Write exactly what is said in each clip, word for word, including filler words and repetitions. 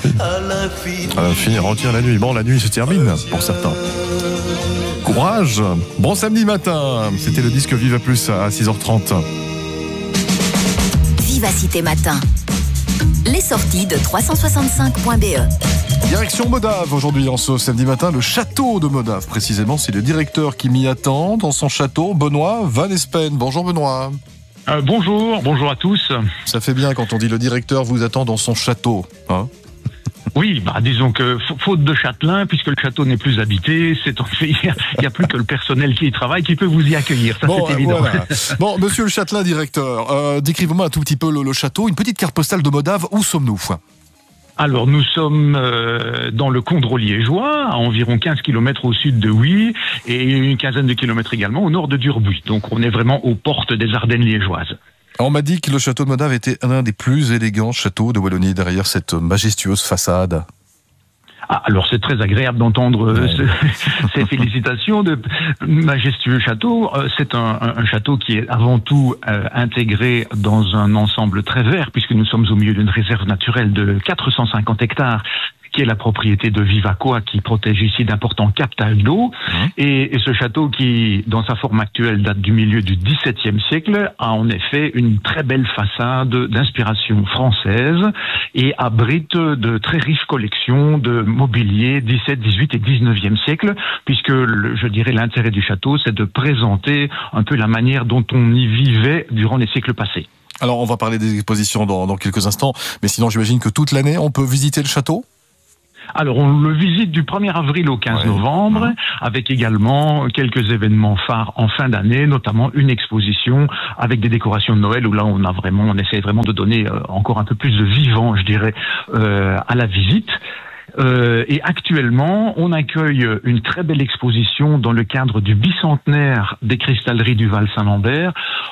À l'infini, retire la nuit. Bon, la nuit se termine pour certains. Courage. Bon samedi matin. C'était le disque Viva Plus à six heures trente. Vivacité Matin. Les sorties de trois cent soixante-cinq point b e. Direction Modave aujourd'hui en ce samedi matin, le château de Modave précisément. C'est le directeur qui m'y attend dans son château, Benoît Van Espen. Bonjour Benoît. Euh, bonjour, bonjour à tous. Ça fait bien quand on dit le directeur vous attend dans son château, hein? Oui, bah disons que faute de châtelain, puisque le château n'est plus habité, c'est il n'y a, a plus que le personnel qui y travaille qui peut vous y accueillir. Ça bon, c'est évident. Voilà. Bon, monsieur le châtelain directeur, euh, décrivez-moi un tout petit peu le, le château, une petite carte postale de Modave. Où sommes-nous ? Alors, nous sommes euh, dans le Condro liégeois, à environ quinze kilomètres au sud de Huy, et une quinzaine de kilomètres également au nord de Durbuy. Donc, on est vraiment aux portes des Ardennes liégeoises. On m'a dit que le château de Modave était l'un des plus élégants châteaux de Wallonie, derrière cette majestueuse façade. Ah, alors c'est très agréable d'entendre ouais. ce, ces félicitations de majestueux château. C'est un, un, un château qui est avant tout euh, intégré dans un ensemble très vert, puisque nous sommes au milieu d'une réserve naturelle de quatre cent cinquante hectares, qui est la propriété de Vivacoa, qui protège ici d'importants captages d'eau. Mmh. Et, et ce château qui, dans sa forme actuelle, date du milieu du dix-septième siècle, a en effet une très belle façade d'inspiration française et abrite de très riches collections de mobilier dix-sept, dix-huit et dix-neuvième siècle, puisque, le, je dirais, l'intérêt du château, c'est de présenter un peu la manière dont on y vivait durant les siècles passés. Alors, on va parler des expositions dans, dans quelques instants, mais sinon, j'imagine que toute l'année, on peut visiter le château ? Alors, on le visite du premier avril au quinze novembre, ouais. avec également quelques événements phares en fin d'année, notamment une exposition avec des décorations de Noël, où là, on a vraiment, on essaie vraiment de donner encore un peu plus de vivant, je dirais, euh, à la visite. Euh, et actuellement, on accueille une très belle exposition dans le cadre du bicentenaire des cristalleries du Val-Saint-Lambert.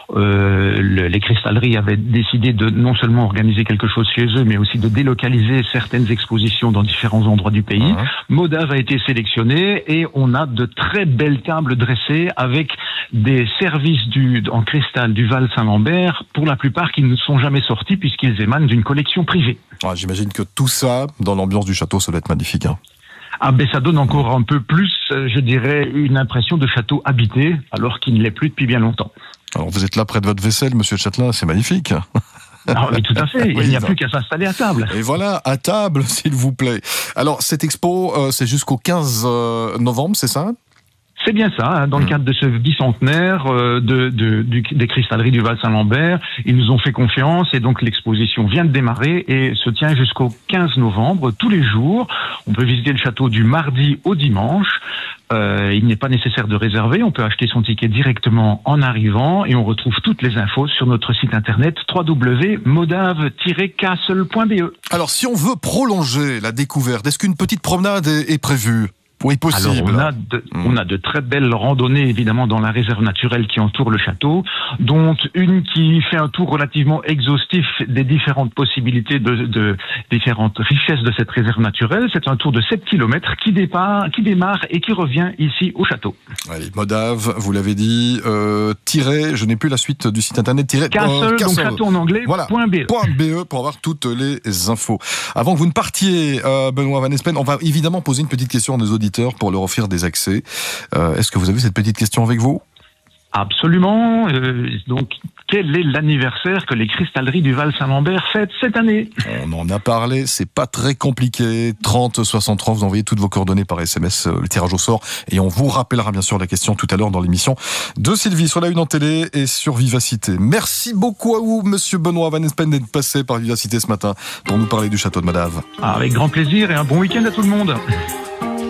Euh, le, les cristalleries avaient décidé de non seulement organiser quelque chose chez eux, mais aussi de délocaliser certaines expositions dans différents endroits du pays. Uh-huh. Modave a été sélectionné et on a de très belles tables dressées avec des services du, en cristal du Val-Saint-Lambert, pour la plupart qui ne sont jamais sortis puisqu'ils émanent d'une collection privée. Ah, j'imagine que tout ça, dans l'ambiance du château, ça doit être magnifique, hein. Ah ben ça donne encore un peu plus, je dirais, une impression de château habité, alors qu'il ne l'est plus depuis bien longtemps. Alors vous êtes là près de votre vaisselle, monsieur le châtelain, c'est magnifique. Ah, mais tout à fait, il oui, n'y a non. plus qu'à s'installer à table. Et voilà, à table, s'il vous plaît. Alors cette expo, euh, c'est jusqu'au quinze novembre, c'est ça ? C'est bien ça, hein, dans le cadre de ce bicentenaire euh, de, de, du, des cristalleries du Val-Saint-Lambert. Ils nous ont fait confiance et donc l'exposition vient de démarrer et se tient jusqu'au quinze novembre, tous les jours. On peut visiter le château du mardi au dimanche. Euh, il n'est pas nécessaire de réserver, on peut acheter son ticket directement en arrivant et on retrouve toutes les infos sur notre site internet w w w point modave tiret castle point b e. Alors si on veut prolonger la découverte, est-ce qu'une petite promenade est, est prévue ? Oui, possible. Alors, on a, de, mmh. on a de très belles randonnées, évidemment, dans la réserve naturelle qui entoure le château, dont une qui fait un tour relativement exhaustif des différentes possibilités, de, de différentes richesses de cette réserve naturelle. C'est un tour de sept kilomètres qui, départ, qui démarre et qui revient ici au château. Allez, Modave, vous l'avez dit, euh, tiré, je n'ai plus la suite du site internet, tiré, Castle, euh, Castle, donc château en anglais, voilà, point B E. Point B E pour avoir toutes les infos. Avant que vous ne partiez, euh, Benoît Van Espen, on va évidemment poser une petite question à nos auditeurs pour leur offrir des accès. Euh, est-ce que vous avez cette petite question avec vous ? Absolument. Euh, donc, quel est l'anniversaire que les cristalleries du Val-Saint-Lambert fêtent cette année ? On en a parlé, c'est pas très compliqué. trente soixante-trois, vous envoyez toutes vos coordonnées par S M S, le tirage au sort, et on vous rappellera bien sûr la question tout à l'heure dans l'émission de Sylvie, sur la une en télé et sur Vivacité. Merci beaucoup à vous, monsieur Benoît Van Espen, d'être passé par Vivacité ce matin pour nous parler du château de Modave. Avec grand plaisir et un bon week-end à tout le monde.